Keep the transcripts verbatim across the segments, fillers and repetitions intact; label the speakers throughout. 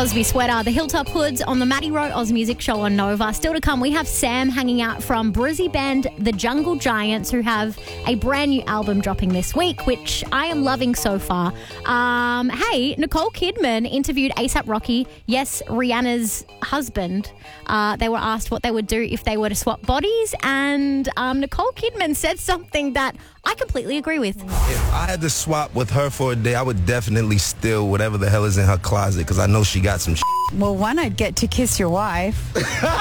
Speaker 1: Cosby Sweater, the Hilltop Hoods on the Maddie Rowe Oz Music Show on Nova. Still to come, we have Sam hanging out from Brizzy band The Jungle Giants, who have a brand new album dropping this week, which I am loving so far. Um, hey, Nicole Kidman interviewed ASAP Rocky, yes, Rihanna's husband. Uh, they were asked what they would do if they were to swap bodies, and um, Nicole Kidman said something that I completely agree with.
Speaker 2: If I had to swap with her for a day, I would definitely steal whatever the hell is in her closet, because I know she got some shit.
Speaker 3: Well, one, I'd get to kiss your wife.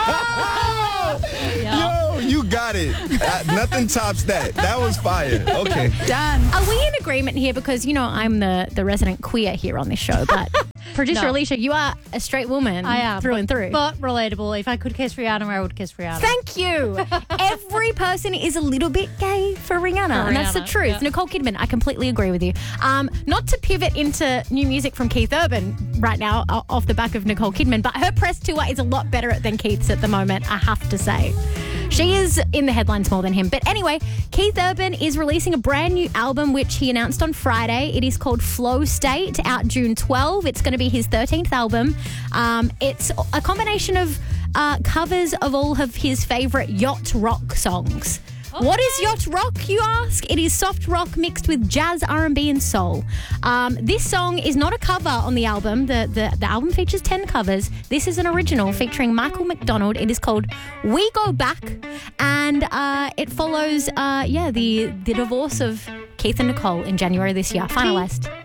Speaker 2: Yo, you got it. Uh, nothing tops that. That was fire. Okay.
Speaker 3: Done.
Speaker 1: Are we in agreement here? Because, you know, I'm the, the resident queer here on this show, but producer
Speaker 4: No.
Speaker 1: Alicia, you are a straight woman.
Speaker 4: I am.
Speaker 1: Through
Speaker 4: but,
Speaker 1: and through.
Speaker 4: But relatable. If I could kiss Rihanna, I would kiss Rihanna.
Speaker 1: Thank you. Every person is a little bit gay for Rihanna,
Speaker 4: For
Speaker 1: and that's the
Speaker 4: Rihanna,
Speaker 1: truth.
Speaker 4: yeah.
Speaker 1: Nicole Kidman, I completely agree with you. Um, not to pivot into new music from Keith Urban right now, o- off the back of Nicole Kidman, but her press tour is a lot better than Keith's at the moment, I have to say. She is in the headlines more than him. But anyway, Keith Urban is releasing a brand new album, which he announced on Friday. It is called Flow State, out June twelfth. It's going to be his thirteenth album. Um, it's a combination of uh, covers of all of his favourite yacht rock songs.
Speaker 4: Okay.
Speaker 1: What is yacht rock, you ask? It is soft rock mixed with jazz, R and B and soul. Um, this song is not a cover on the album. The, the, the album features ten covers. This is an original featuring Michael McDonald. It is called We Go Back, and uh, it follows, uh, yeah, the, the divorce of Keith and Nicole in January this year. Finalised.